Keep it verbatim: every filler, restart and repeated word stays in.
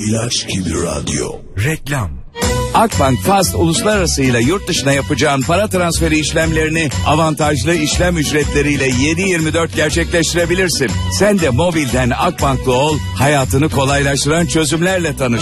ilaç gibi radyo. Reklam. Akbank Fast uluslararası ile yurt dışına yapacağın para transferi işlemlerini avantajlı işlem ücretleriyle yedi yirmi dört gerçekleştirebilirsin. Sen de mobilden Akbank'lı ol, hayatını kolaylaştıran çözümlerle tanış.